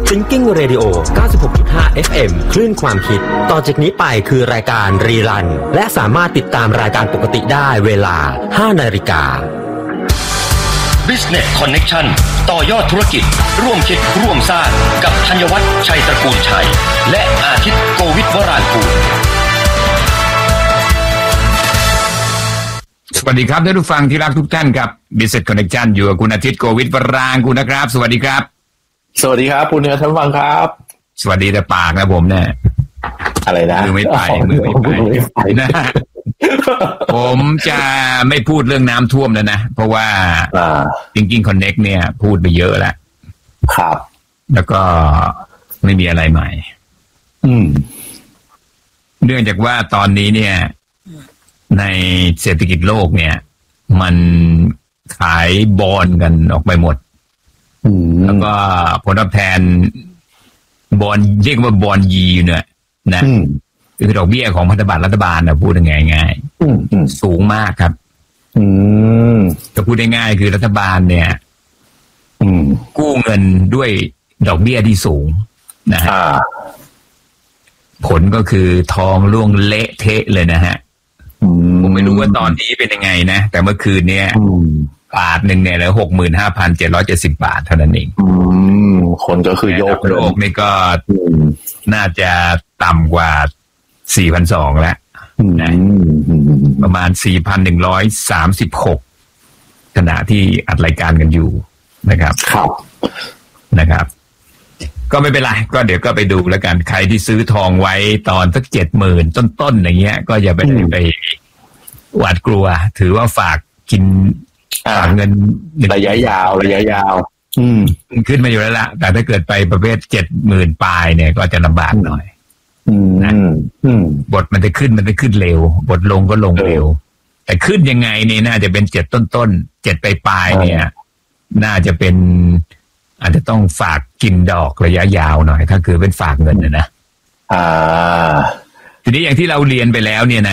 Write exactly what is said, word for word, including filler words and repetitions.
Thinking Radio เก้าสิบหกจุดห้า เอฟ เอ็ม คลื่นความคิดต่อจากนี้ไปคือรายการรีรันและสามารถติดตามรายการปกติได้เวลา ห้านาฬิกา Business Connection ต่อยอดธุรกิจร่วมคิดร่วมสร้างกับธัญวัฒน์ชัยตระกูลชัยและอาทิตย์โกวิทวรางกูลสวัสดีครับท่านผู้ฟังที่รักทุกท่านครับ Business Connection อยู่กับคุณอาทิตย์โกวิทวรางกูลนะครับสวัสดีครับสวัสดีครับคุณเนื้อท่านฟังครับสวัสดีแต่ปากนะผมเนี่ยอะไรนะมือไม่ไปมือไม่ไปนะผมจะไม่พูดเรื่องน้ำท่วมแล้วนะเพราะว่าจริงๆ Connect เนี่ยพูดไปเยอะแล้วครับแล้วก็ไม่มีอะไรใหม่อืมเนื่องจากว่าตอนนี้เนี่ยในเศรษฐกิจโลกเนี่ยมันขายบอนด์กันออกไปหมดแล้วก็ผลตอบแทนบอนด์เรียกว่าบอนด์ยีเนี่ยนะคือดอกเบี้ยของพันธบัตรรัฐบาลนะพูดง่ายง่ายสูงมากครับจะพูดได้ง่ายคือรัฐบาลเนี่ยกู้เงินด้วยดอกเบี้ยที่สูงนะฮะผลก็คือทองร่วงเละเทะเลยนะฮะผมไม่รู้ว่าตอนนี้เป็นยังไงนะแต่เมื่อคืนเนี้ยบาทหนึ่งเนี่ยเลยหกหมื่นห้าพันเจ็ดร้อยเจ็ดสิบบาทเท่านั้นเองคนก็คือโยกโลกนี่ก็น่าจะต่ำกว่าสี่พันสองแล้วนะประมาณสี่พันหนึ่งร้อยสามสิบหกขณะที่อัดรายการกันอยู่นะครับครับนะครับ ก็ไม่เป็นไรก็เดี๋ยวก็ไปดูแล้วกันใครที่ซื้อทองไว้ตอนสักเจ็ดหมื่นต้นๆอย่างเงี้ยก็อย่าไปไปหวาดกลัวถือว่าฝากกินฝากเงินระยะยาวระยะยาวอืมขึ้นมาอยู่แล้วละแต่ถ้าเกิดไปประเภทเจ็ดหมื่นปลายเนี่ยก็จะลำบากหน่อยนะบทมันจะขึ้นมันจะขึ้นเร็วบทลงก็ลงเร็วแต่ขึ้นยังไงเนี่ยน่าจะเป็นเจ็ดต้นๆเจ็ดปลายๆเนี่ยน่าจะเป็นอาจจะต้องฝากกินดอกระยะยาวหน่อยถ้าคือเป็นฝากเงินนะนะอ่าทีนี้อย่างที่เราเรียนไปแล้วเนี่ยนะ